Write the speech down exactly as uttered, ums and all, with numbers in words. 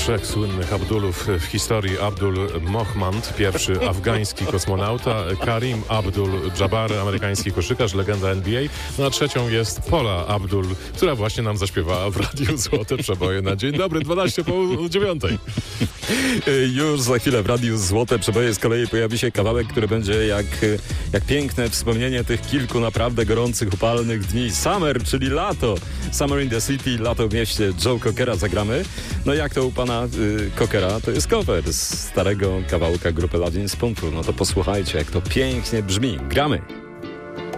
trzech słynnych Abdulów w historii. Abdul Mohmand, pierwszy afgański kosmonauta, Karim Abdul-Jabbar, amerykański koszykarz, legenda N B A. No a trzecią jest Paula Abdul, która właśnie nam zaśpiewała w Radiu Złote Przeboje na dzień dobry, dwanaście po dziewiątej. Już za chwilę w Radiu Złote Przeboje z kolei pojawi się kawałek, który będzie jak, jak piękne wspomnienie tych kilku naprawdę gorących, upalnych dni. Summer, czyli lato. Summer in the City, lato w mieście. Joe Cockera zagramy. No jak to u pana y, Cockera? To jest cover z starego kawałka grupy Latin Spoonful. No to posłuchajcie, jak to pięknie brzmi. Gramy!